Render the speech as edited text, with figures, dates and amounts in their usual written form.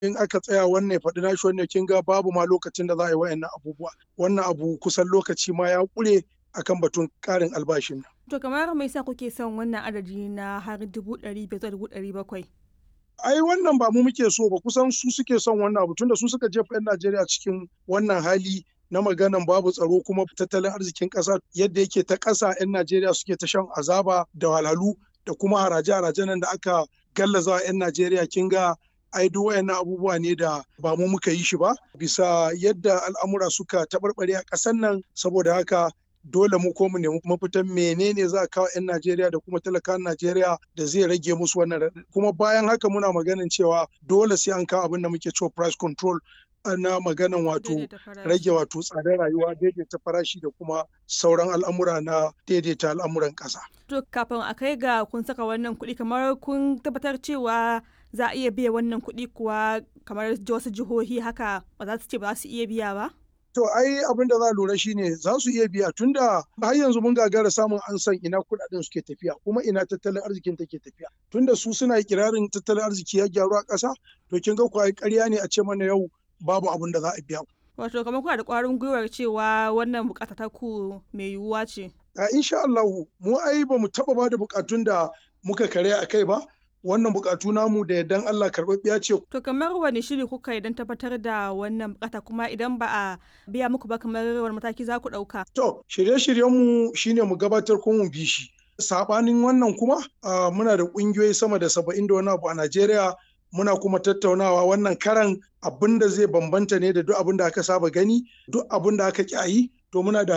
in aka tsaya wannan ya faɗi nashi wannan kin ga babu ma lokacin da za a yi wayannan abubuwa. Wannan abu kusan lokaci ma ya ƙure akan batun ƙarin albashin nan. To kamar me yasa kuke son wannan adadi na har 500,000 zuwa 700,000? Ai wannan ba mu muke so ba, kusan su suke son wannan abu tunda su suka jefa 'yan Najeriya cikin wannan hali na maganan babu tsaro kuma tattalin arzikin ƙasa yadda yake ta ƙasa 'yan Najeriya suke ta shan azaba da wahalhalu da kuma haraje-harajen nan da aka gallaza 'yan Najeriya kin ga ai duk wayannan abubuwa ne da ba mu muka yi shi ba bisa yadda al'amura suka taɓarɓare a ƙasar nan saboda haka dole mu ko mu nemi mafitan menene za a kawo 'yan Najeriya da kuma talakawan Najeriya da zai rage musu wannan raɗaɗi. Kuma bayan haka muna maganin cewa dole sai an kawo abin da muke cewa price control na maganan wato rage wato tsadar rayuwa, daidaita farashi da kuma sauran al'amura na daidaita al'amuran ƙasa. To kafin a kai ga kun saka wannan kuɗi kamar kun tabbatar cewa za a iya biya wannan kuɗi kuwa kamar wasu jihohi haka ba za su ce ba za su iya biya ba? To ai abin da za a lura shine za su iya biya tunda har yanzu mun gagara samun an san ina kuɗaɗen suke tafiya kuma ina tattalin arzikin take tafiya. Tunda su suna ikirarin tattalin arziki ya gyaru a ƙasa to kin ga kuwa ƙarya ne a ce mana yau babu abin da za a biya. Wato kamar kuna da ƙwarin gwiwar cewa wannan buƙata ta ku mai yiwuwa ce. Insha Allahu mu ai ba mu taɓa ba da buƙatun da muka kare a kai ba. Wannan bukatu namu da yardan Allah karɓaɓɓiya ce. To kamar wani shiri kuka yi don tabbatar da wannan bukata kuma idan ba a biya muku ba kamar wani mataki za ku ɗauka? To shirye-shiryenmu shine mu gabatar ko mu bi shi. Saɓanin wannan kuma muna da ƙungiyoyi sama da 70 da wani abu a Najeriya muna kuma tattaunawa wannan karan abin da zai bambanta ne da duk abin da aka saba gani duk abin da aka ƙi a yi to muna da